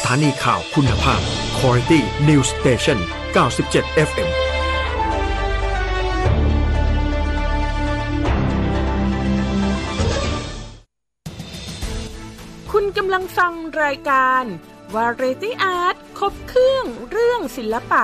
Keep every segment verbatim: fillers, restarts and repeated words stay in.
านีข่าวคุณภาพ Quality News Station เก้าสิบเจ็ด เอฟ เอ็มคุณกำลังฟังรายการ Variety Art ครบเครื่องเรื่องศิลปะ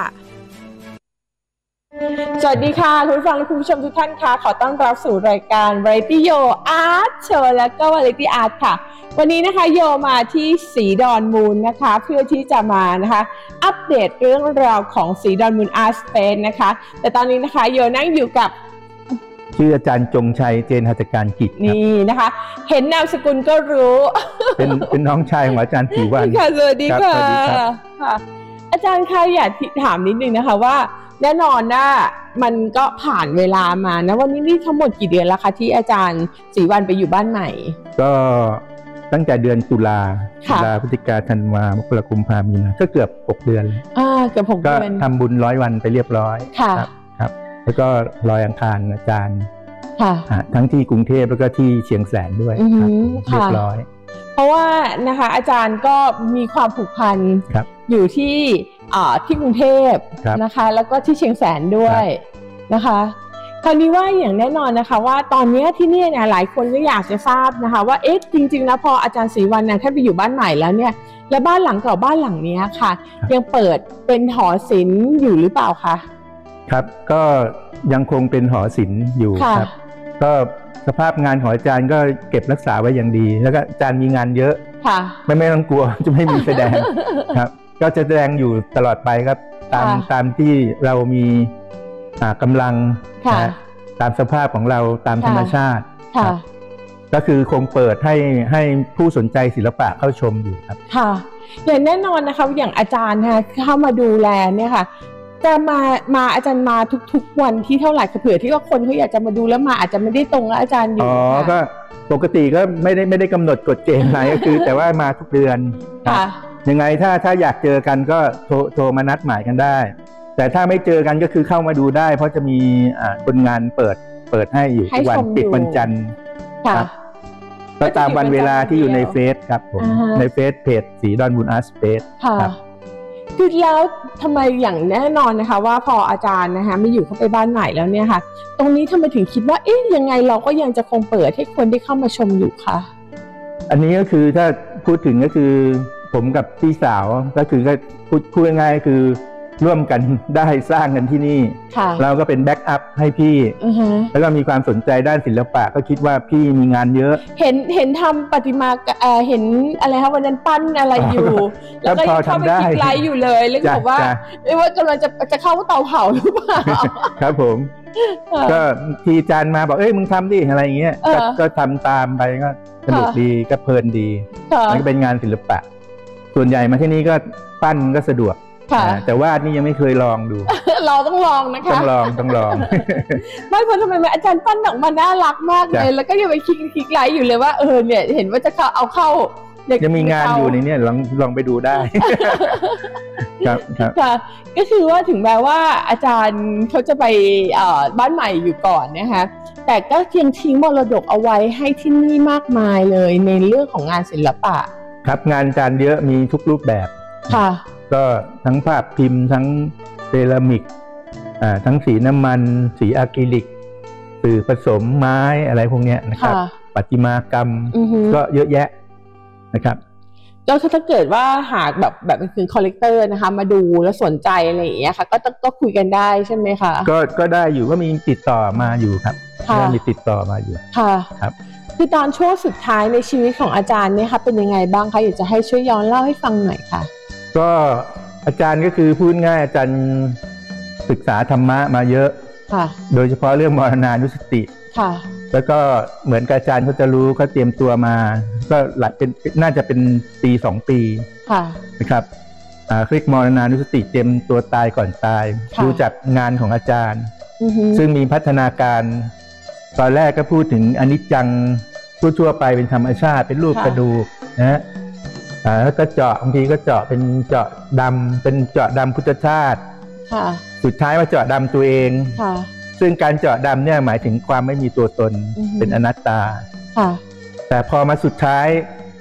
สวัสดีค่ะคุณผู้ฟังและคุณผู้ชมทุกท่านค่ะขอต้อนรับสู่รายการ Variety Yo Art Show และก็ Variety Art ค่ะวันนี้นะคะโยมาที่สีดอนมูลนะคะเพื่อที่จะมานะคะอัปเดตเรื่องราวของสีดอนมูล Art Space นะคะแต่ตอนนี้นะคะโยนั่งอยู่กับชื่ออาจารย์จงชัยเจนหัตถการกิจนี่นะคะเห็นนามสกุลก็รู้เป็นเป็นน้องชายของอาจารย์ศรีวรรณค่ะสวัสดีค่ะค่ะอาจารย์คะอยากถามนิดนึงนะคะว่าแน่นอนนะมันก็ผ่านเวลามานะวันนี้นี่ทั้งหมดกี่เดือนแล้วคะที่อาจารย์ศรีวรรณไปอยู่บ้านใหม่ก็ตั้งแต่เดือนตุลาตุลาพฤศจิกาธันวามกราคมพามีนาก็เกือบหกเดือนอ่าเกือบหกเดือนก็ทำบุญร้อยวันไปเรียบร้อยครับครับแล้วก็ลอยอังคารอาจารย์ค่ะทั้งที่กรุงเทพแล้วก็ที่เชียงแสนด้วยเรียบร้อยเพราะว่านะคะอาจารย์ก็มีความผูกพันอยู่ที่ที่กรุงเทพนะคะแล้วก็ที่เชียงแสนด้วยนะคะคราวนี้ว่าอย่างแน่นอนนะคะว่าตอนนี้ที่นี่เนี่ยหลายคนก็อยากจะทราบนะคะว่าเอ๊ะจริงๆแล้วพออาจารย์ศรีวรรณเนี่ยท่านไปอยู่บ้านใหม่แล้วเนี่ยแล้วบ้านหลังเก่าบ้านหลังนี้ค่ะยังเปิดเป็นหอศิลป์อยู่หรือเปล่าคะครับก็ยังคงเป็นหอศิลป์อยู่ครับก็สภาพงานของอาจารย์ก็เก็บรักษาไว้อย่างดีแล้วก็อาจารย์มีงานเยอะไม่ไม่ต้องกลัวจะไม่มีแสดงครับก็จะแสดงอยู่ตลอดไปครับตามตามที่เรามีกำลังนะตามสภาพของเราตามธรรมชาติก็คือคงเปิดให้ให้ผู้สนใจศิลปะเข้าชมอยู่ครับค่ะอย่างแน่นอนนะคะอย่างอาจารย์นะคะเข้ามาดูแลเนี่ยค่ะจะมามาอาจารย์มาทุกๆวันที่เท่าไหร่เผื่อที่ว่าคนเขาอยากจะมาดูแล้วมาอาจจะไม่ได้ตรงกับอาจารย์อยู่อ๋อก็ปกติก็ไม่ได้ไม่ได้กำหนดกฎเกณฑ์อะไรก็คือแต่ว่ามาทุกเดือนค่ะยังไงถ้าถ้าอยากเจอกันก็โทรโทรมานัดหมายกันได้แต่ถ้าไม่เจอกันก็คือเข้ามาดูได้เพราะจะมีคนงานเปิดเปิดให้อยู่ทุกวันปิดวันจันทร์ครับก็ตามวันเวลาที่อยู่ในเฟซครับผมในเฟซเพจสีดอนมูลอาร์ตสเปซครับคือแล้วทำไมอย่างแน่นอนนะคะว่าพออาจารย์นะคะไม่อยู่เข้าไปบ้านใหม่แล้วเนี่ยค่ะตรงนี้ทำไมถึงคิดว่าเอ๊ะยังไงเราก็ยังจะคงเปิดให้คนได้เข้ามาชมอยู่คะอันนี้ก็คือถ้าพูดถึงก็คือผมกับพี่สาวก็คือก็พูดพูดง่ายๆคือร่วมกันได้สร้างกันที่นี่เราก็เป็นแบ็กอัพให้พี่ uh-huh. แล้วก็มีความสนใจด้านศิลปะก็คิดว่าพี่มีงานเยอะเห็นเห็นทำประติมากรเห็นอะไรคะวันนั้นปั้นอะไรอยู่แล้วก็ยังเข้าไปคลิกไลค์อยู่เลยแล้วก็บอกว่าไม่ว่ากำลังจะจะเข้าเตาเผาหรือเปล่าครับผมก็ทีจานมาบอกเอ้ยมึงทำดิอะไรอย่างเงี้ยก็ทำตามไปก็สนุกดีก็เพลินดีมันก็เป็นงานศิลปะส่วนใหญ่มาที่นี่ก็ปั้นก็สะดวกแต่ว่านี่ยังไม่เคยลองดูเราต้องลองนะคะต้องลองต้องลองไม่เพราะทำไมอาจารย์ปั้นออกมาน่ารักมากเลยแล้วก็ยังไปคลิกคลิกไลค์อยู่เลยว่าเออเนี่ยเห็นว่าจะเข้าเอาเข้ายังมีงานอยู่ในนี้ลองลองไปดูได้ครับครับค่ะก็คือว่าถึงแม้ว่าอาจารย์เขาจะไปบ้านใหม่อยู่ก่อนนะคะแต่ก็ยังทิ้งมรดกเอาไว้ให้ที่นี่มากมายเลยในเรื่องของงานศิลปะครับงานอาจารย์เยอะมีทุกรูปแบบค่ะก็ทั้งภาพพิมพ์ทั้งเซรามิกอ่าทั้งสีน้ำมันสีอะคริลิกสื่อผสมไม้อะไรพวกนี้นะครับประติมากรรมก็เยอะแยะนะครับแล้วถ้าเกิดว่าหากแบบแบบเป็นคือคอลเลกเตอร์นะคะมาดูแล้วสนใจอะไรอย่างเงี้ยค่ะก็ก็คุยกันได้ใช่ไหมคะก็ก็ได้อยู่ก็มีติดต่อมาอยู่ครับก็มีติดต่อมาอยู่ค่ะครับคือตอนช่วงสุดท้ายในชีวิตของอาจารย์เนี่ยค่ะเป็นยังไงบ้างคะอยากจะให้ช่วยย้อนเล่าให้ฟังหน่อยค่ะก็อาจารย์ก็คือพูดง่ายอาจารย์ศึกษาธรรมะมาเยอะโดยเฉพาะเรื่องมรณานุสติแล้วก็เหมือนกับอาจารย์เขาจะรู้เขาเตรียมตัวมาก็หลักเป็นน่าจะเป็นปีสองปีนะครับคลิกมรณานุสติเตรียมตัวตายก่อนตายดูจากงานของอาจารย์ซึ่งมีพัฒนาการตอนแรกก็พูดถึงอนิจจังทั่วๆไปเป็นธรรมชาติเป็นรูปกระดูกนะแล้วก็เจาะบางทีก็เจาะเป็นเจาะดำเป็นเจาะดำพุทธชาติสุดท้ายมาเจาะดำตัวเองซึ่งการเจาะดำเนี่ยหมายถึงความไม่มีตัวตนเป็นอนัตตาแต่พอมาสุดท้าย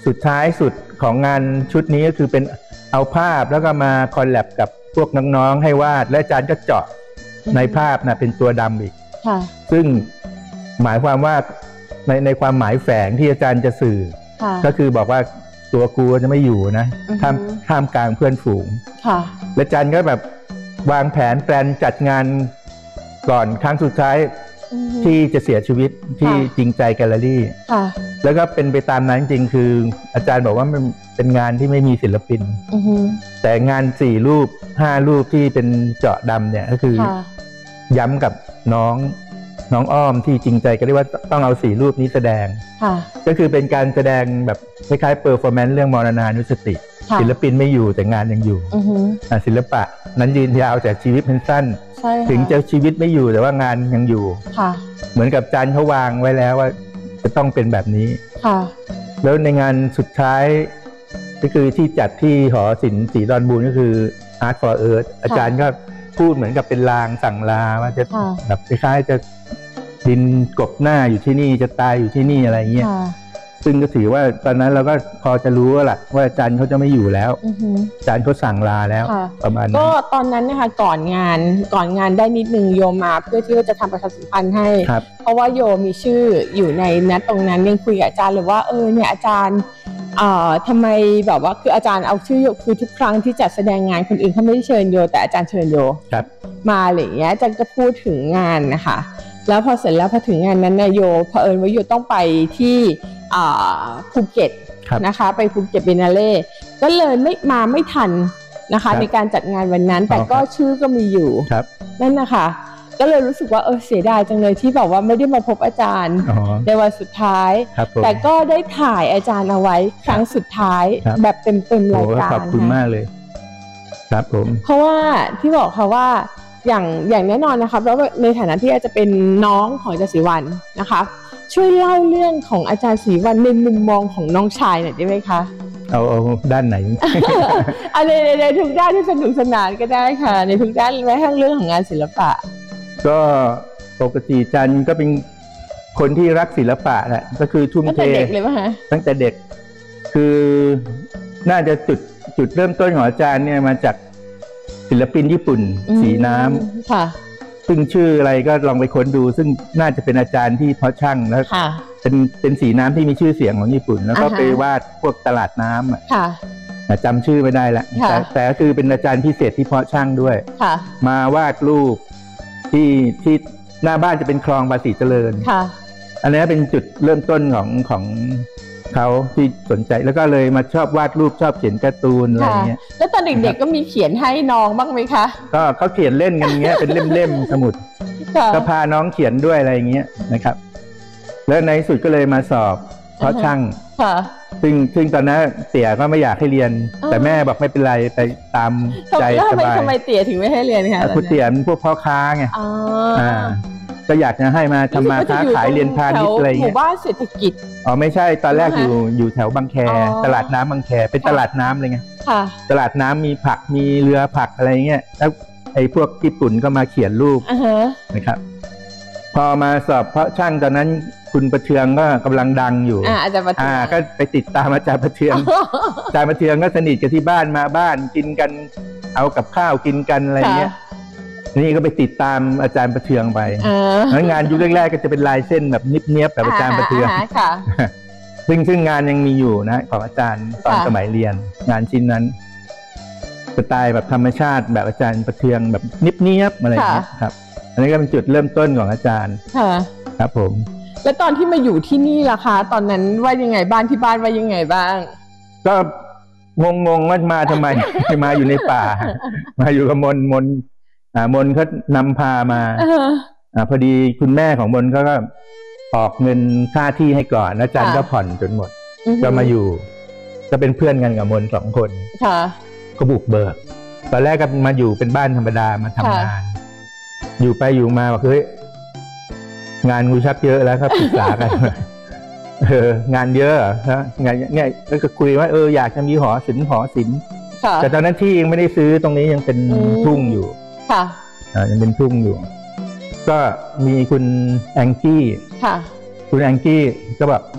สุดท้ายสุดของงานชุดนี้ก็คือเป็นเอาภาพแล้วก็มาคอลแลบกับพวกน้องๆให้วาดและอาจารย์ก็เจาะในภาพนะเป็นตัวดำอีกซึ่งหมายความว่าในในความหมายแฝงที่อาจารย์จะสื่อก็คือบอกว่าตัวกูจะไม่อยู่นะท่ามท่ามกลางเพื่อนฝูงและอาจารย์ก็แบบวางแผนแปลนจัดงานก่อนครั้งสุดท้ายที่จะเสียชีวิตที่จริงใจแกลเลอรี่แล้วก็เป็นไปตามนั้นจริงคืออาจารย์บอกว่ามันเป็นงานที่ไม่มีศิลปินแต่งานสี่รูปห้ารูปที่เป็นเจาะดำเนี่ยก็คือย้ำกับน้องน้องอ้อมที่จริงใจก็เรียกว่าต้องเอาสี่รูปนี้แสดงก็คือเป็นการแสดงแบบคล้ายๆเปอร์ฟอร์แมนซ์เรื่องมรณานุสติศิลปินไม่อยู่แต่งานยังอยู่ศิลปะนั้นยืนยาวแต่ชีวิตมันสั้นถึงจะชีวิตไม่อยู่แต่ว่างานยังอยู่เหมือนกับอาจารย์เขาวางไว้แล้วว่าจะต้องเป็นแบบนี้แล้วในงานสุดท้ายก็คือที่จัดที่หอศิลป์ศรีดอนบูรก็คือ Art for Earth อาจารย์ก็พูดเหมือนกับเป็นลางสั่งลาว่าจะแบบคล้ายๆจะดินกบหน้าอยู่ที่นี่จะตายอยู่ที่นี่อะไรเงี้ยซึ่งก็ถือว่าตอนนั้นเราก็พอจะรู้แหละว่าอาจารย์เขาจะไม่อยู่แล้วอาจารย์เขาสั่งลาแล้วประมาณนั้นก็ตอนนั้นนะคะก่อนงานก่อนงานได้นิดนึงโยมาเพื่อที่จะทำประชาสัมพันธ์ให้เพราะว่าโยมีชื่ออยู่ในนัดตรงนั้นยังคุยกับอาจารย์เลยว่าเออเนี่ยอาจารย์อ่าทำไมแบบว่าคืออาจารย์เอาชื่อโยคือทุกครั้งที่จัดแสดงงานคนอื่นเขาไม่ได้เชิญโยแต่อาจารย์เชิญโยมาอะไรอย่างเงี้ยอาจารย์ก็พูดถึงงานนะคะแล้วพอเสร็จแล้วพอถึงงานนั้นนายโยเผอิญว่าโยต้องไปที่ภูเก็ตนะคะไปภูเก็ตเบนาเล่ก็เลยไม่มาไม่ทันนะคะในการจัดงานวันนั้นแต่ก็ชื่อก็มีอยู่นั่นนะคะก็เลยรู้สึกว่าเออเสียดายจังเลยที่แบบว่าไม่ได้มาพบอาจารย์ในวันสุดท้ายแต่ก็ได้ถ่ายอาจารย์เอาไว้ครั้งสุดท้ายแบบเต็มๆรายการขอบคุณมากเลยครับผมเพราะว่าที่บอกค่ะว่าอย่างอย่างแน่นอนนะคะแล้วในฐานะที่อาจจะเป็นน้องของอาจารย์ศรีวรรณนะคะช่วยเล่าเรื่องของอาจารย์ศรีวรรณในมุมมองของน้องชายหน่อยได้ไหมคะเอาเอาด้านไหนในในทุกด้านที่สนุกสนานก็ได้ค่ะในทุกด้านแม้กระทั่งเรื่องของงานศิลปะก็ปกติจันก็เป็นคนที่รักศิลปะแหละก็คือทุ่มเทตั้งแต่เด็กเลยป่ะฮะตั้งแต่เด็กคือน่าจะจุดจุดเริ่มต้นของอาจารย์เนี่ยมาจากศิลปินญี่ปุ่นสีน้ำค่ะซึ่งชื่ออะไรก็ลองไปค้นดูซึ่งน่าจะเป็นอาจารย์ที่เพาะช่างแล้วเป็นเป็นสีน้ำที่มีชื่อเสียงของญี่ปุ่นแล้วก็ไปวาดพวกตลาดน้ำอ่ะจำชื่อไม่ได้ละแต่แต่ก็คือเป็นอาจารย์พิเศษที่เพาะช่างด้วยมาวาดรูปที่ที่หน้าบ้านจะเป็นคลองภาษีเจริญอันนี้เป็นจุดเริ่มต้นของของเขาที่สนใจแล้วก็เลยมาชอบวาดรูปชอบเขียนการ์ตูนอะไรเงี้ยแล้วตอนเด็กๆก็มีเขียนให้น้องบ้างไหมคะก็เขาเขียนเล่นกันเงี้ยเป็นเล่มๆสมุดก็พาน้องเขียนด้วยอะไรเงี้ยนะครับแล้วในสุดก็เลยมาสอบเพราะช่างซึ่งซึ่งตอนนั้นเตี่ยก็ไม่อยากให้เรียนแต่แม่บอกไม่เป็นไรไปตามใจสบายทำไมเตี่ยถึงไม่ให้เรียนคะคุณเตี่ยมันพวกพ่อค้าไงก็อยากจะให้มาทำมาค้าขายเรียนพาณิชย์อะไรเงี้ยหมู่บ้านเศรษฐกิจอ๋อไม่ใช่ตอนแรกอยู่อยู่แถวบางแคตลาดน้ำบางแคเป็นตลาดน้ำเลยไงตลาดน้ำมีผักมีเรือผักอะไรเงี้ยแล้วไอ้พวกญี่ปุ่นก็มาเขียนรูปนะครับพอมาสอบเพราะช่างตอนนั้นคุณประเทืองก็กำลังดังอยู่อ่าอาจารย์ประเทืองก็ไปติดตามอาจารย์ประเทืองอาจารย์ประเทืองก็สนิทกันที่บ้านมาบ้านกินกันเอากับข้าวกินกันอะไรเงี้ยนี่ก็ไปติดตามอาจารย์ประเทืองไปแล้วงานยุคแรกๆก็จะเป็นลายเส้นแบบนิบเนียบแบบอาจารย์ประเทืองซึ่งซึ่งงานยังมีอยู่นะของอาจารย์ตอนสมัยเรียนงานชิ้นนั้นสไตล์แบบธรรมชาติแบบอาจารย์ประเทืองแบบนิบเนียบอะไรอย่างเงี้ยครับอันนี้ก็เป็นจุดเริ่มต้นของอาจารย์ครับผมแล้วตอนที่มาอยู่ที่นี่ล่ะคะตอนนั้นว่ายังไงบ้านที่บ้านว่ายังไงบ้างก็งงๆว่ามาทำไมมาอยู่ในป่ามาอยู่กับมนมนอ่ามนเขานำพามาอ่าพอดีคุณแม่ของมนเขาก็ออกเงินค่าที่ให้ก่อนอาจารย์ก็ผ่อนจนหมดก็มาอยู่ก็เป็นเพื่อนกันกับมนสองคนก็บุกเบิกตอนแรกก็มาอยู่เป็นบ้านธรรมดามาทำงานอยู่ไปอยู่มาบอกเฮ้ยงานกูชักเยอะแล้วครับปรึกษากันเอองานเยอะนะงานเนี่ยแล้วก็คุยว่าเอออยากจะมีหอศิลป์หอศิลป์แต่ตอนนั้นที่ยังไม่ได้ซื้อตรงนี้ยังเป็นทุ่งอยู่ค่ะยังเป็นทุ่งอยู่ก็มีคุณแองจี้ค่ะคุณแองจี้ก็แบบ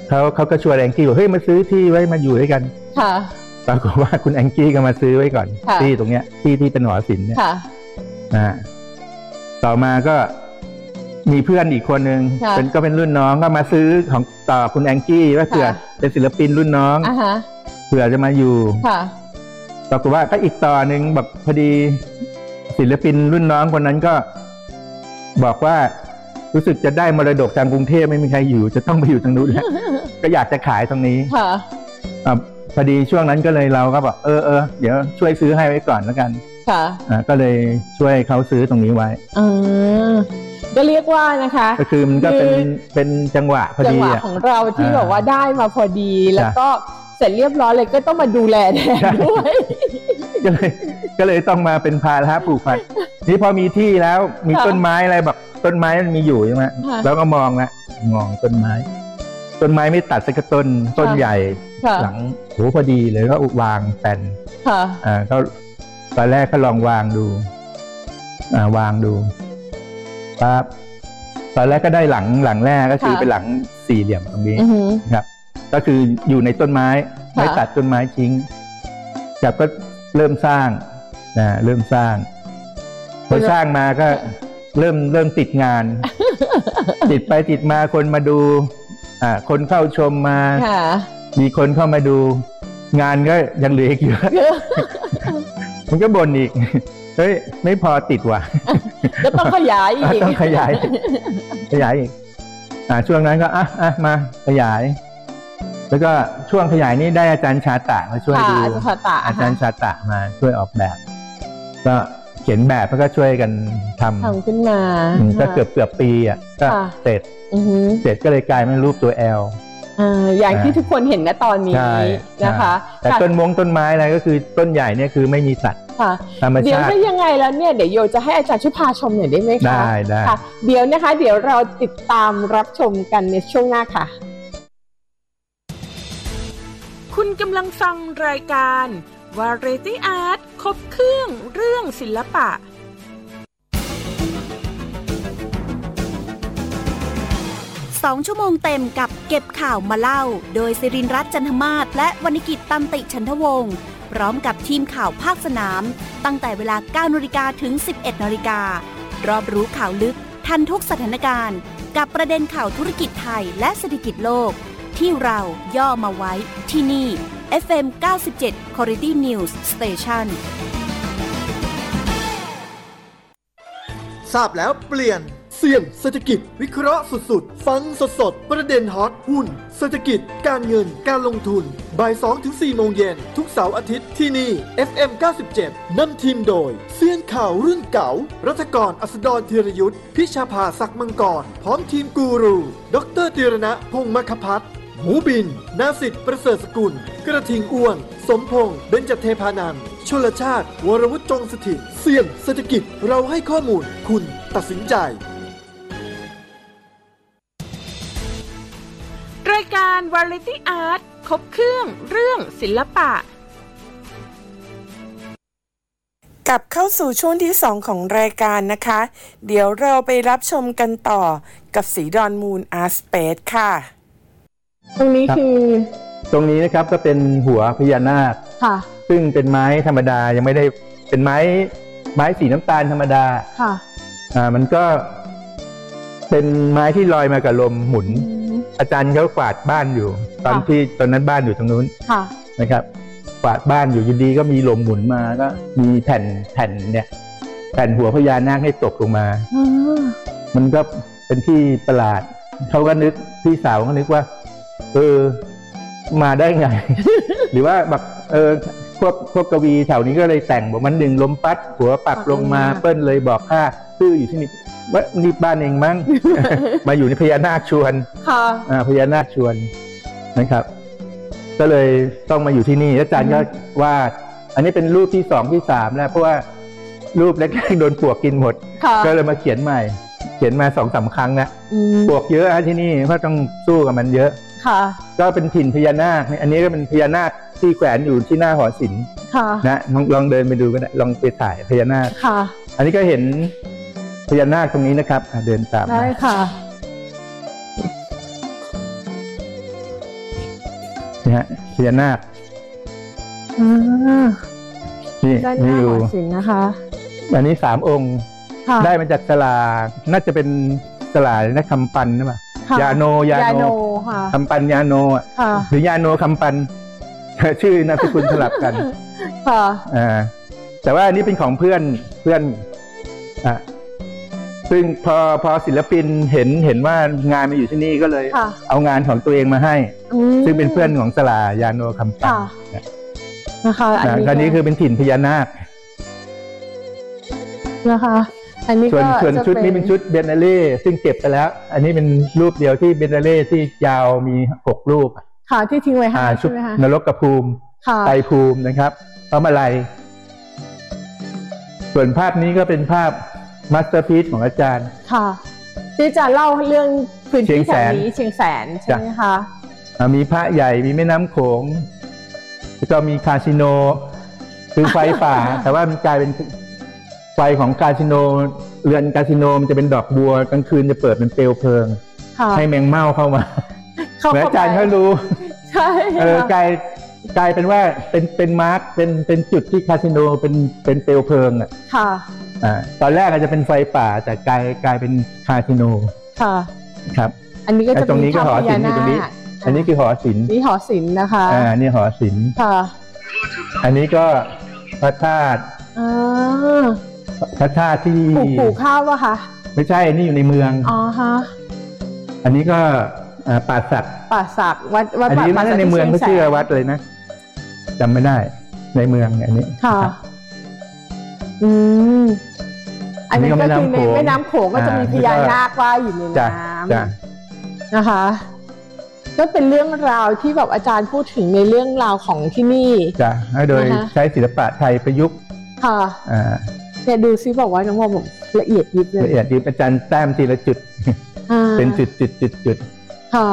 เขาเขาก็ชวนแองกี้บอกเฮ้ยมาซื้อที่ไว้มาอยู่ด้วยกันค่ะปรากฏว่าคุณแองกี้ก็มาซื้อไว้ก่อนที่ตรงเนี้ยที่ที่เป็นหอศิลป์เนี่ยนะต่อมาก็มีเพื่อนอีกคนนึงเป็นก็เป็นรุ่นน้องก็มาซื้อของต่อคุณแองกี้ว่าเผื่อเป็นศิลปินรุ่นน้องเผื่อจะมาอยู่ปรากฏว่าก็อีกต่อหนึ่งแบบพอดีศิลปินรุ่นน้องคนนั้นก็บอกว่ารู้สึกจะได้มรดกทางกรุงเทพไม่มีใครอยู่จะต้องไปอยู่ทางนู้นแล้วก็อยากจะขายตรงนี้พอดีช่วงนั้นก็เลยเราก็บอกเออเออเดี๋ยวช่วยซื้อให้ไว้ก่อนแล้วกันค่ะก็เลยช่วยเขาซื้อตรงนี้ไว้อ่าก็เรียกว่านะคะก็คือมันก็เป็นเป็นจังหวะพอดีจังหวะของเราที่บอกว่าได้มาพอดีแล้วก็เสร็จเรียบร้อยเลยก็ต้องมาดูแลแทนด้วยก็เลยก็เลยต้องมาเป็นภาระผูกพันนี่พอมีที่แล้วมีต้นไม้อะไรแบบต้นไม้มันมีอยู่ใช่ไหมแล้วก็มองนะมองต้นไม้ต้นไม้ไม่ตัดสักต้นต้นใหญ่หลังโหพอดีเลยก็วางแผ่นอ่าก็ตอนแรกก็ลองวางดูอ่าวางดูปั๊บตอนแรกก็ได้หลังหลังแรกก็คือเป็นหลังสี่เหลี่ยมตรงนี้ครับก็คืออยู่ในต้นไม้ไม่ตัดต้นไม้ทิ้งจากก็เริ่มสร้างนะเริ่มสร้างพอสร้างมาก็เริ่มเริ่มติดงานติดไปติดมาคนมาดูอ่าคนเข้าชมมามีคนเข้ามาดูงานก็ยังเหลืออีกเยอะมันก็บ่นอีกเฮ้ยไม่พอติดว่ะก็ต้องขยายอีกต้องขยายขยายอีกอ่าช่วงนั้นก็อ่ะอ่ะมาขยายแล้วก็ช่วงขยายนี้ได้อาจารย์ชาตะมาช่วยดูอาจารย์ชาตะอาจารย์ชาตะมาช่วยออกแบบก็เขียนแบบแล้วก็ช่วยกันทำทำขึ้นมาก็เกือบเกือบปีอ่ะก็เสร็จเสร็จก็เลยกลายเป็นรูปตัว L อย่างที่ทุกคนเห็นณตอนนี้นะคะแต่ต้นมงต้นไม้อะไรก็คือต้นใหญ่เนี่ยคือไม่มีสัตว์เดี๋ยวถ้ายังไงแล้วเนี่ยเดี๋ยวโยจะให้อาจารย์ช่วยพาชมหน่อยได้ไหมคะได้ได้เดี๋ยวนะคะเดี๋ยวเราติดตามรับชมกันในช่วงหน้าค่ะคุณกำลังฟังรายการ Variety Art ครบเครื่องเรื่องศิลปะสองชั่วโมงเต็มกับเก็บข่าวมาเล่าโดยศิรินทร์รัตน์จันทมาศและวรรณกิจตันติฉันทวงศ์พร้อมกับทีมข่าวภาคสนามตั้งแต่เวลา เก้านาฬิกา ถึง สิบเอ็ดนาฬิกา รอบรู้ข่าวลึกทันทุกสถานการณ์กับประเด็นข่าวธุรกิจไทยและเศรษฐกิจโลกที่เราย่อมาไว้ที่นี่ เอฟ เอ็ม เก้าสิบเจ็ด Quality News Station ทราบแล้วเปลี่ยนเสี่ยงเศรษฐกิจวิเคราะห์สุดๆฟังสดๆประเด็นฮอตหุ้นเศรษฐกิจการเงินการลงทุนบ่าย สองถึงสี่ โมงเย็นทุกเสาร์อาทิตย์ที่นี่ เอฟ เอ็ม เก้าสิบเจ็ด นำทีมโดยเซียนข่าวรุ่นเก่ารัฐกรอัสดรธีรยุทธพิชาภาศักดิ์มังกรพร้อมทีมกูรูดร.ธีรณะพงษ์มคพัฒน์หมูบินนาสิทธิ์ประเสริฐสกุลกระทิงอ้วนสมพงษ์เบญจเทพานันท์ชลชาติวรวุฒิจงสถิตเสี่ยงเศรษฐกิจเราให้ข้อมูลคุณตัดสินใจรายการ Variety Art ครบเครื่องเรื่องศิลปะกลับเข้าสู่ช่วงที่สองของรายการนะคะเดี๋ยวเราไปรับชมกันต่อกับสีดอนมูนอาร์ตสเปซค่ะตรงนี้คือตรงนี้นะครับก็เป็นหัวพญานาคค่ะซึ่งเป็นไม้ธรรมดายังไม่ได้เป็นไม้ไม้สีน้ำตาลธรรมดาค่ะอ่ามันก็เป็นไม้ที่ลอยมากับลมหมุนอาจารย์เขากวาดบ้านอยู่ตอนที่ตอนนั้นบ้านอยู่ตรงนู้นนะครับกวาดบ้านอยู่อยู่ดีก็มีลมหมุนมาก็มีแผ่นแผ่นเนี่ยแผ่นหัวพญานาคให้ตกลงมามันก็เป็นที่ประหลาดเขาก็นึกพี่สาวก็นึกว่าเออมาได้ไง หรือว่าแบบเออพวกพวกกวีแถวนี้ก็เลยแต่งบอกมันดึงลมพัดหัวปักลงมาเปิ้ลเลยบอกข้าชื่ออยู่ที่นี่ว่านี่บ้านเองมั้ง มาอยู่ในพญานาคชวนค่ะอ่าพญานาคชวนนะครับก็เลยต้องมาอยู่ที่นี่อาจารย์ก็วาดอันนี้เป็นรูปที่สองที่สามแล้วเพราะว่ารูปแรกๆโดนปลวกกินหมดก็เลยมาเขียนใหม่เขียนมาสองสามครั้งนะปลวกเยอะอะที่นี่เพราะต้องสู้กับมันเยอะค่ะก็เป็นถิ่นพญานาคอันนี้ก็เป็นพญานาคที่แขวนอยู่ที่หน้าหอศิลป์นะลองเดินไปดูก็ได้ลองไปถ่ายพญานาคอันนี้ก็เห็นพญานาคตรงนี้นะครับเดินตามได้ค่ะนี่ฮะพญานาคนี่นี่อยู่สินนะคะอันนี้สามองค์ได้มาจากสลาน่าจะเป็นสลานักคำปันนะมั้ยยาโนยาโนคำปันยาโนหรือยาโนคำปันชื่อนามสกุลสลับกันค่ะอ่าแต่ว่าอันนี้เป็นของเพื่อนเพื่อนอ่ะซึ่งพอพอศิลปินเห็นเห็นว่างานมาอยู่ที่นี่ก็เลยเอางานของตัวเองมาให้ซึ่งเป็นเพื่อนของสลายาโนคำปันนะคะอันนี้คือเป็นถิ่นพญานาคนะคะอันนี้ส่วนส่วนชุดนี้เป็นชุดเบนเนเล่ซึ่งเก็บไปแล้วอันนี้เป็นรูปเดียวที่เบนเนเล่ที่ยาวมีหกรูปค่ะที่ทิ้งไว้ให้ใช่ไหมคะนรกกภูมิไตรภูมินะครับพระมาลัยส่วนภาพนี้ก็เป็นภาพมาสเตอร์พีซของอาจารย์ค่ะที่จะเล่าเรื่องพื้นที่แถวนี้เชียงแสนใช่ไหมคะมีพระใหญ่มีแม่น้ำโขงแล้วก็มีคาสิโนคือไฟป่าแต่ว่ามันกลายเป็นไฟของคาสิโนเรือนคาสิโนมันจะเป็นดอกบัวกลางคืนจะเปิดเป็นเปลวเพลิงให้แมงเม่าเข้ามาเหมือนอาจารย์เขารู้ใช่เออกลายกลายเป็นว่าเป็นเป็นมาร์กเป็นเป็นจุดที่คาสิโนเป็นเป็นเปลวเพลิงอ่ะค่ะอ่าตอนแรกอาจจะเป็นไฟป่าแต่กลายกลายเป็นคาสิโนค่ะครับอันนี้ก็จะตรงนี้ก็หอศิลป์ตรงนี้อันนี้คือหอศิลป์นี่หอศิลป์นะคะอ่านี่หอศิลป์ค่ะอันนี้ก็พระธาตุอ่าพระธาตุที่ปลูกข้าวป่ะคะไม่ใช่อันนี้อยู่ในเมืองอ๋อฮะอันนี้ก็ป่าสักป่าสักวัดวัดอันนี้ไม่ในเมืองเขาชื่อวัดเลยนะจำไม่ได้ในเมืองอันนี้ค่ะอืมอันนี้ก็คือในแม่น้ำโขงก็จะมีพญานาคว่ายอยู่ในน้ำนะคะก็เป็นเรื่องราวที่แบบอาจารย์พูดถึงในเรื่องราวของที่นี่จ้ะโดยใช้ศิลปะไทยประยุกต์ค่ะอ่าเนี่ยดูซิบอกว่าน้องบอกละเอียดยิบเลยละเอียดยิบอาจารย์แต้มทีละจุดเป็นจุดจุดจุดจุดค่ะ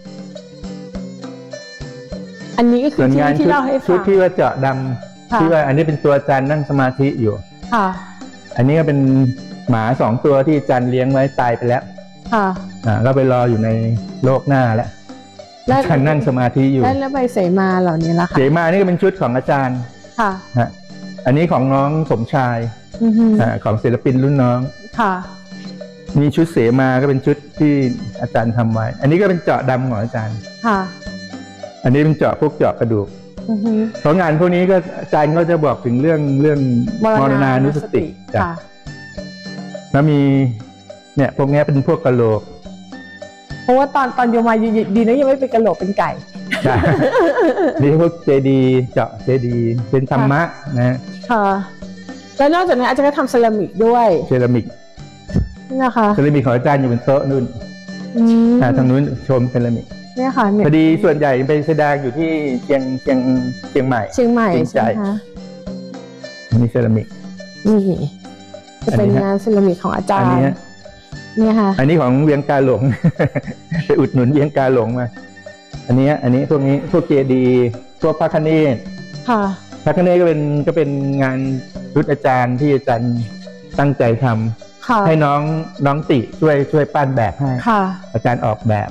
อันนี้ก็คือที่ที่เล่าให้ฟังชุดที่ว่าเจาะดำที่ว่าอันนี้เป็นตัวอาจารย์นั่งสมาธิอยู่ค่ะอันนี้ก็เป็นหมาสองตัวที่อาจารย์เลี้ยงไว้ตายไปแล้วค่ะอ่าก็ไปรออยู่ในโลกหน้าแล้วอาจารย์นั่งสมาธิอยู่แล้วใบเสมาเหล่านี้ล่ะค่ะเสมานี่ก็เป็นชุดของอาจารย์ค่ะฮะอันนี้ของน้องสมชายอ่าของศิลปินรุ่นน้องค่ะมีชุดเสมาก็เป็นชุดที่อาจารย์ทำไว้อันนี้ก็เป็นเจาะดำของอาจารย์ค่ะอันนี้เป็นเจาะพวกเจาะกระดูกเพราะงานพวกนี้ก็อาจารย์ก็จะบอกถึงเรื่องเรื่องมรณานุสติค่ะแล้วมีเนี่ยพวกนี้เป็นพวกกะโหลกเพราะว่าตอนตอนโยมาดีนะยังไม่เป็นกะโหลกเป็นไก่นี่พวกเจดีเจาะเจดีเป็นธรรมะนะค่ะแล้วนอกจากนั้นอาจารย์ก็ทำเซรามิกด้วยเซรามิกนะคะเซรามิกของอาจารย์อยู่บนโต๊ะนู่นทางนู้นชมเซรามิกเนี่ยค่ะพอดีส่วนใหญ่ไปแสดงอยู่ที่เชียงเชียงเชียงใหม่เชียงใหม่ใช่ไหมคะนี่เซรามิกนี่จะเป็นงานเซรามิกของอาจารย์เนี่ยค่ะอันนี้ของเวียงกาหลงไปอุดหนุนเวียงกาหลงมาอันนี้อันนี้พวกนี้พวกเจดีพวกพระคเนศค่ะพระคเนศก็เป็นก็เป็นงานรุ่นอาจารย์ที่อาจารย์ตั้งใจทำให้น้องน้องติช่วยช่วยปั้นแบบให้อาจารย์ออกแบบ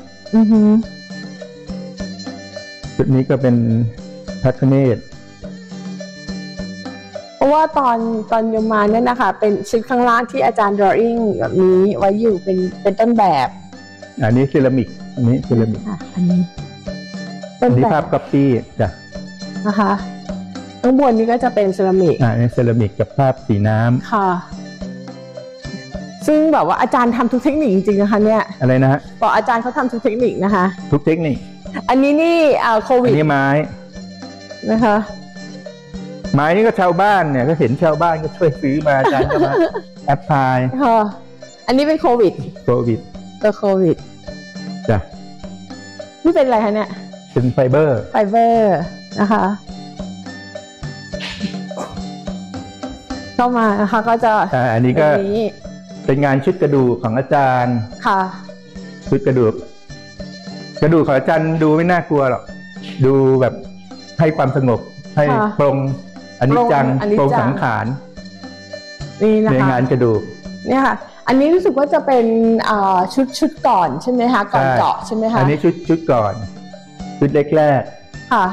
ชุดนี้ก็เป็นพระคเนศเพราะว่าตอนตอนโยมมาเนี่ยนะคะเป็นชุดข้างล่างที่อาจารย์ดรออิ่งแบบนี้ไว้อยู่เป็นเป็นต้นแบบอันนี้เซรามิกอันนี้เซรามิกอันนี้อันนี้ภาพก๊อปปี้จ้ะนะคะข้างบนนี้ก็จะเป็นเซรามิกอ่านี่เซรามิกกับภาพสีน้ำค่ะซึ่งแบบว่าอาจารย์ทำทุกเทคนิคจริงๆนะคะเนี่ยอะไรนะฮะบอกอาจารย์เขาทำทุกเทคนิคนะคะทุกเทคนิคอันนี้นี่อ่าโควิดอันนี้ไม้นะคะไม้นี่ก็ชาวบ้านเนี่ยก็เห็นชาวบ้านก็ช่วยซื้อมาอาจารย์ก็มาแอปพลายค่ะอันนี้เป็นโควิดโควิดตัวโควิดจ้ะนี่เป็นอะไรคะเนี่ยเป็นไฟเบอร์ไฟเบอร์นะคะเข้ามานะคะก็จะอ่าอันนี้ก็เป็นงานชุดกระดูกของอาจารย์ค่ะชุดกระดูกกระดูกของอาจารย์ดูไม่น่ากลัวหรอกดูแบบให้ความสงบให้ปรงอนิจจังปรงสังขารนี่นะคะในงานกระดูกเนี่ยค่ะอันนี้รู้สึกว่าจะเป็นชุดชุดก่อนใช่ไหมคะก่อนเจาะใช่ไหมคะอันนี้ชุดชุดก่อนชุดแรกค่ะ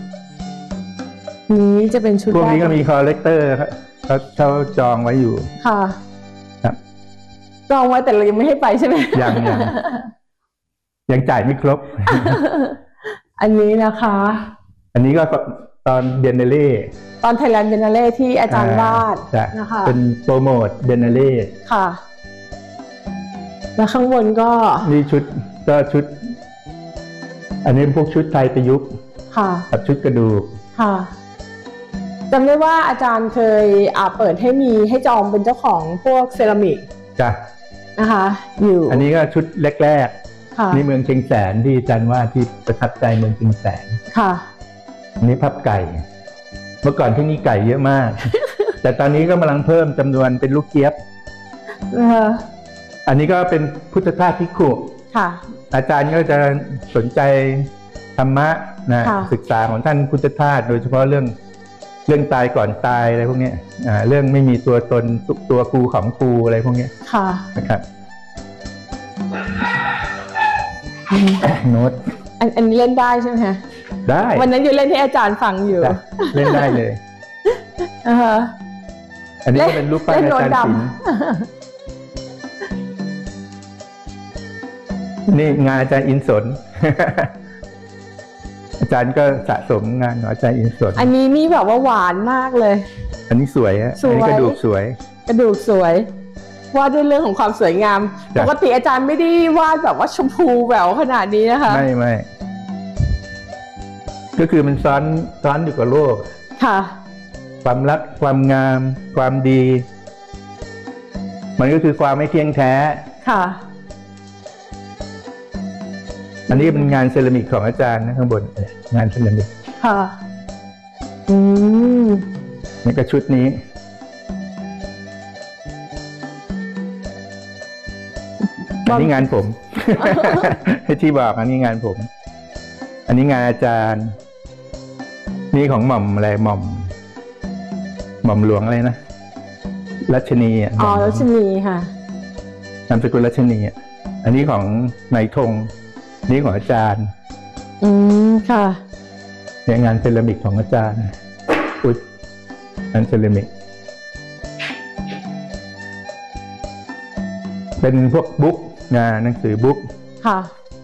นี้จะเป็นชุดพวกนี้ก็มีคอลเลกเตอร์เขาเขาจองไว้อยู่ค่ะครับจองไว้แต่เรายังไม่ให้ไปใช่ไหมยังยังยังจ่ายไม่ครบอันนี้นะคะอันนี้ก็ตอนเดนเนเล่ตอนไทยแลนด์เดนเนเล่ที่อาจารย์วาดนะคะเป็นโปรโมทเดนเนเล่ค่ะแล้วข้างบนก็นี่ชุดก็ชุดอันนี้พวกชุดไทยประยุกต์ค่ะกับชุดกระดูกค่ะจำได้ว่าอาจารย์เคยอ่าเปิดให้มีให้จองเป็นเจ้าของพวกเซรามิกจ้ะนะคะอยู่อันนี้ก็ชุดแรกๆนี่เมืองเชียงแสนที่อาจารย์ว่าที่ประทับใจเมืองเชียงแสนค่ะอันนี้พับไก่เมื่อก่อนที่นี่ไก่เยอะมาก แต่ตอนนี้ก็กำลังเพิ่มจำนวนเป็นลูกเจี๊ยบอันนี้ก็เป็นพุทธทาสภิกขุค่ะอาจารย์ก็จะสนใจธรรมะนะศึกษาของท่านพุทธทาสโดยเฉพาะเรื่องเรื่องตายก่อนตายอะไรพวกนี้อ่าเรื่องไม่มีตัวตนตัวกูของกูอะไรพวกนี้ค่ะนะครับโน้ตอันอันนี้เล่นได้ใช่ไหมคะได้วันนั้นอยู่เล่นให้อาจารย์ฟังอยู่เล่นได้เลยอ่าอันนี้เป็นรูปปั้นอาจารย์ศิลป์นี่งานอาจารย์อินสนอาจารย์ก็สะสมงานของอาจารย์อินสนอันนี้นี่แบบว่าหวานมากเลยอันนี้สวยฮะอันนี้กระดูกสวยกระดูกสวยวาดด้วยเรื่องของความสวยงามปกติอาจารย์ไม่ได้วาดแบบว่าชมพูแหววขนาดนี้นะคะไม่ไม่ก็คือมันซ้อนซ้อนอยู่กับโลกค่ะความรักความงามความดีมันก็คือความไม่เที่ยงแท้ค่ะอันนี้เป็นงานเซรามิกของอาจารย์นะข้างบนงานเซรามิกค่ะอืมนี่ก็ชุดนี้อันนี้งานผมที่บอกอันนี้งานผมอันนี้งานอาจารย์นี่ของหม่อมอะไรหม่อมหม่อมหลวงอะไรนะรัชนีอ่ะอ๋อรัชนีค่ะนามสกุลรัชนีอ่ะอันนี้ของนายธงนี่ของอาจารย์อืมค่ะเนี่ยงานเซรามิกของอาจารย์อุ๊ยงานเซรามิกเป็นพวกบุ๊กงานหนังสือบุ๊กค่ะ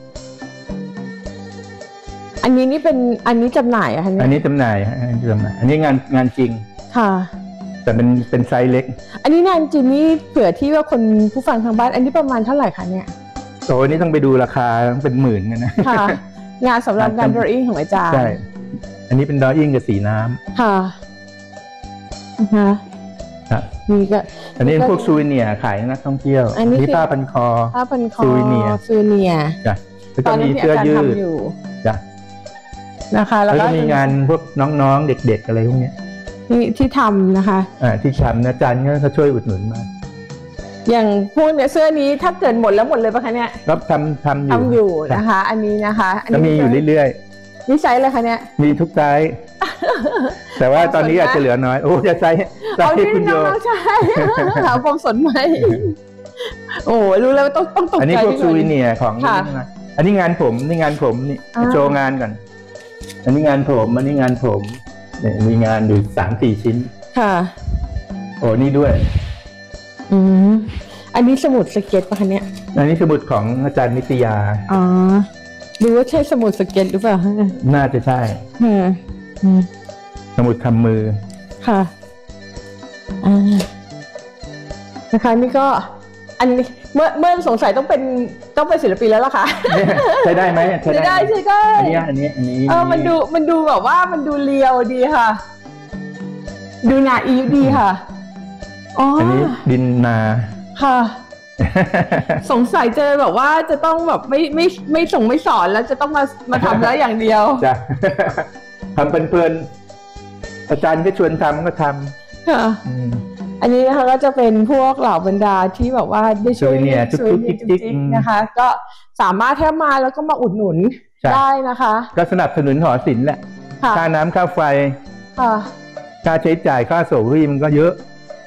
อันนี้นี่เป็นอันนี้จำหน่ายอะคะอันนี้จำหน่ายอันนี้จำหน่ายอันนี้งานงานจริงค่ะแต่เป็นเป็นไซส์เล็กอันนี้งานจริงนี่เผื่อที่ว่าคนผู้ฟังทางบ้านอันนี้ประมาณเท่าไหร่คะเนี่ยโอ้นี่ต้องไปดูราคาต้องเป็นหมื่นกันนะค่ะงานสำหรับการ drawing ของอาจารย์ใช่อันนี้เป็น drawing กับสีน้ำค่ะนะคะครับนี่ก็อันนี้พวกซูวิเนียขายนักท่องเที่ยวอันนี้ผ้าพันคอผ้าพันคอซูวิเนียซูวิเนียจ้ะแล้วก็มีเสื้อยืดจ้ะนะคะแล้วก็มีงานพวกน้องๆเด็กๆอะไรพวกนี้ที่ที่ทำนะคะอ่าที่ทำอาจารย์ก็เขาช่วยอุดหนุนมาอย่างพวกเนี่ยเสื้อนี้ถ้าเกิดหมดแล้วหมดเลยปะคะเนี่ยรับทำทำอยู่ทำอยู่นะคะอันนี้นะคะอันนี้มีอยู่เรื่อยๆนี่ไซส์เลยคะเนี่ยมีทุกไซส์แต่ว่าตอนนี้อาจจะเหลือน้อยโอ้จะไซส์ไซส์คุณโยใช่หาความสนไหมโอ้รู้แล้วต้องต้องตกใจอันนี้พวกซูวิเนียของนี่นะอันนี้งานผมนี่งานผมนี่โชว์งานก่อนอันนี้งานผมอันนี้งานผมเนี่ยมีงานอยู่สามสี่ชิ้นค่ะโอ้นี่ด้วยอืมอันนี้สมุดสเก็ตปะคะเนี่ยอันนี้สมุดของอาจารย์นิตยาอ๋อดูว่าใช่สมุดสเก็ตหรือเปล่าน่าจะใช่อืมสมุดทำมือค่ะอ่านะคะนี่ก็อันนี้เมื่อเมื่อสงสัยต้องเป็นต้องเป็นศิลปินแล้วล่ะค่ะใช้ได้ไหมใช้ได้ใช่ได้อันนี้อันนี้อันนี้เออมันดูมันดูแบบว่ามันดูเรียวดีค่ะดูนาอีฟดีค่ะอ๋ออันนี้ดินนาค่ะสงสัยจะแบบว่าจะต้องแบบไม่ไม่ไม่ส่งไม่สอนแล้วจะต้องมามาทำแล้วอย่างเดียวจ้ะทำเพลินๆอาจารย์ก็ชวนทำก็ทำค่ะอันนี้นะคะก็จะเป็นพวกเหล่าบรรดาที่แบบว่าได้ช่วยเนี่ยจุกจิกนะคะก็สามารถแค่มาแล้วก็มาอุดหนุนได้นะคะก็สนับสนุนหอศิลป์แหละค่าน้ำค่าไฟค่าใช้จ่ายค่าโสรีมันก็เยอะ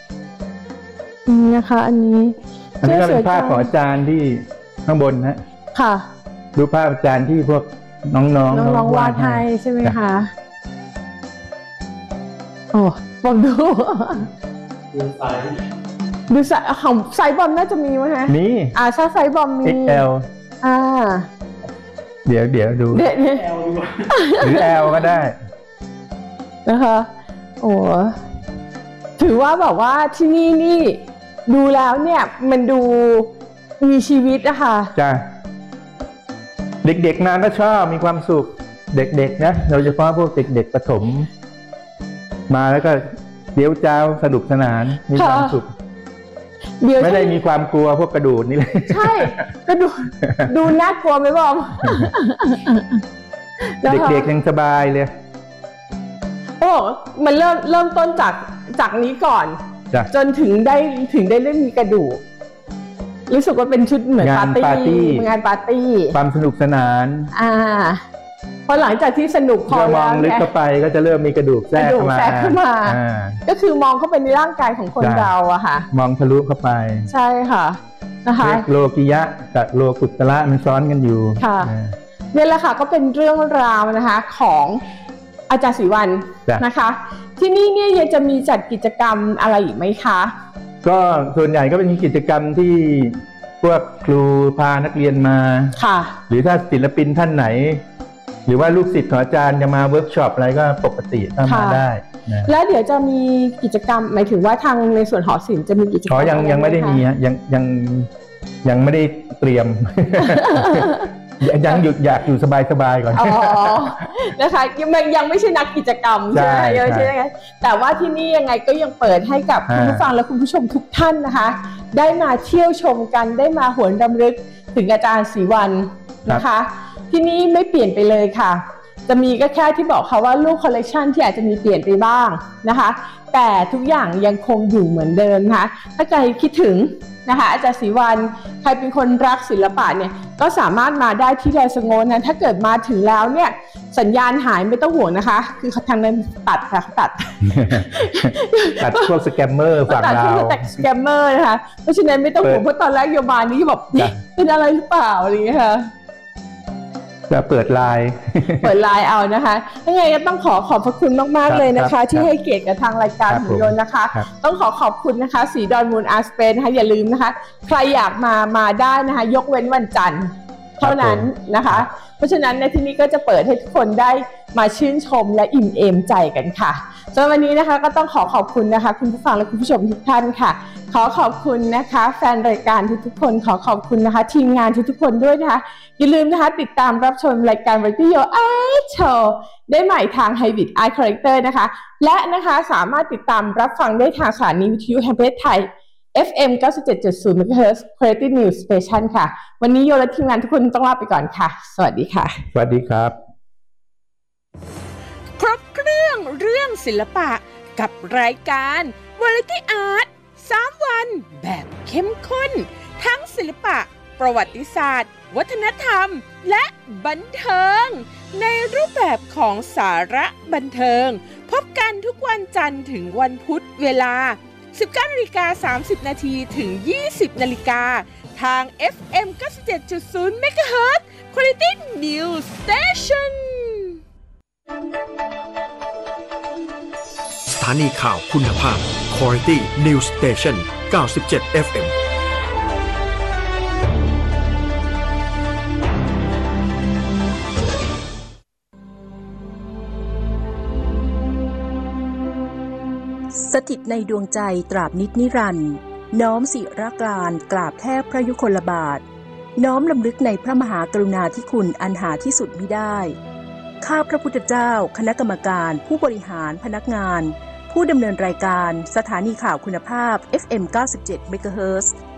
นะคะอันนี้อันนี้ก็เป็นภาพของอาจารย์ที่ข้างบนนะค่ะดูภาพอาจารย์ที่พวกน้องๆน้องน้องๆวาดให้ใช่ไหมคะโอ้บอมดูดูไซส์ดูไซส์ของไซส์บอมน่าจะมีไหมฮะมีอ่าถ้าไซส์บอมมีเอ็กซ์ แอลอ่าเดี๋ยวเดี๋ยวดูหรือ L ก็ได้นะคะโอ้ถือว่าแบบว่าที่นี่นี่ดูแล้วเนี่ยมันดูมีชีวิตอะค่ะจ้ะเด็กๆมาก็ชอบมีความสุขเด็กๆนะโดยเฉพาะพวกเด็กๆประถมมาแล้วก็เดี๋ยวเจ้าสนุกสนานมีความสุขไม่ได้มีความกลัวพวกกระดูดนี่เลยใช่กระดูดดูน่ากลัวไหมบอมเด็กๆยังสบายเลยโอ้มันเริ่มเริ่มต้นจากจากนี้ก่อนจนถึงได้ถึงได้ได้มีกระดูกรู้สึกว่าเป็นชุดเหมือนปาร์ตี้งานปาร์ตี้ความสนุกสนานอ่าพอหลังจากที่สนุกพอแล้วมองลึกเข้าไปก็จะเริ่มมีกระดูกแทรกเข้ามาก็คือมองเข้าไปในร่างกายของคนเราอะค่ะมองทะลุเข้าไปใช่ค่ะนะคะโลกิยะกับโลกุตระมันซ้อนกันอยู่ค่ะนี่แหละค่ะก็เป็นเรื่องราวนะคะของอาจารย์ศรีวรรณนะคะที่นี่เนี่ยยังจะมีจัดกิจกรรมอะไรอีกไหมคะก็ส่วนใหญ่ก็เป็นกิจกรรมที่พวกครูพานักเรียนมาค่ะหรือถ้าศิลปินท่านไหนหรือว่าลูกศิษย์ของอาจารย์จะมาเวิร์กช็อปอะไรก็ปกติก็มาได้นะแล้วเดี๋ยวจะมีกิจกรรมหมายถึงว่าทางในส่วนหอศิลป์จะมีกิจกรรมอ๋อยังยังไม่ได้มีฮะยังยังยังไม่ได้เตรียมยังหยุดอยากอยู่สบายๆก่อนอ๋อนะคะยังยังไม่ใช่นักกิจกรรมใช่ไหมใช่ไหมแต่ว่าที่นี่ยังไงก็ยังเปิดให้กับคุณผู้ฟังและคุณผู้ชมทุกท่านนะคะได้มาเที่ยวชมกันได้มาหวนรำลึกถึงอาจารย์ศรีวรรณนะคะที่นี่ไม่เปลี่ยนไปเลยค่ะจะมีก็แค่ที่บอกค่ะว่าลูกคอลเลกชันที่อาจจะมีเปลี่ยนไปบ้างนะคะแต่ทุกอย่างยังคงอยู่เหมือนเดิมนะคะถ้าใครคิดถึงนะคะอาจารย์ศรีวรรณใครเป็นคนรักศิลปะเนี่ยก็สามารถมาได้ที่ดอยสะโงนนะถ้าเกิดมาถึงแล้วเนี่ยสัญญาณหายไม่ต้องห่วงนะคะคือทางนั้นตัดค่ะตัดตัดพวกสแกมเมอร์ฝั่งเราตัดสแกมเมอร์นะคะเพราะฉะนั้นไม่ต้องห่วงเพราะตอนแรกโยบานนี้แบบเป็นอะไรหรือเปล่าอะไรอย่างเงี้ยค่ะจะเปิดไลน์เปิดไลน์เอานะคะยังไงก็ต้องขอขอบพระคุณมากๆเลยนะคะที่ให้เกียรติกับทางรายการหุ่นยนต์นะคะต้องขอขอบคุณนะคะสีดอนมูนอาร์ตสเปซนะคะอย่าลืมนะคะใครอยากมามาได้นะคะยกเว้นวันจันทร์เท่านั้นนะคะเพราะฉะนั้นในที่นี้ก็จะเปิดให้ทุกคนได้มาชื่นชมและอิ่มเอมใจกันค่ะสำหรับวันนี้นะคะก็ต้องขอขอบคุณนะคะคุณผู้ฟังและคุณผู้ชมทุกท่านค่ะขอขอบคุณนะคะแฟนรายการทุกๆคนขอขอบคุณนะคะทีมงานทุกๆคนด้วยนะคะอย่าลืมนะคะติดตามรับชมรายการ Radio Art Show ได้ใหม่ทาง Hybrid Art Collector นะคะและนะคะสามารถติดตามรับฟังได้ทางสถานีวิทยุแห่งประเทศไทย เอฟ เอ็ม เก้าสิบเจ็ดจุดศูนย์ เมกะเฮิรตซ์ Quality News Station ค่ะวันนี้โยและทีมงานทุกคนต้องลาไปก่อนค่ะสวัสดีค่ะสวัสดีครับครบเครื่องเรื่องศิลปะกับรายการ Variety Art สามวันแบบเข้มข้นทั้งศิลปะประวัติศาสตร์วัฒนธรรมและบันเทิงในรูปแบบของสาระบันเทิงพบกันทุกวันจันทร์ถึงวันพุธเวลา สิบเก้านาฬิกาสามสิบนาที ถึง ยี่สิบนาฬิกาทาง เอฟ เอ็ม เก้าสิบเจ็ดจุดศูนย์ เมกะเฮิรตซ์ Quality News Station สถานีข่าวคุณภาพ Quality News Station เก้าสิบเจ็ด เอฟ เอ็มสถิตในดวงใจตราบนิจนิรันดร์น้อมศิรการกราบแทบพระยุคลบาทน้อมลำลึกในพระมหากรุณาธิคุณอันหาที่สุดมิได้ข้าพระพุทธเจ้าคณะกรรมการผู้บริหารพนักงานผู้ดำเนินรายการสถานีข่าวคุณภาพ เอฟ เอ็ม เก้าสิบเจ็ด เมกะเฮิรตซ์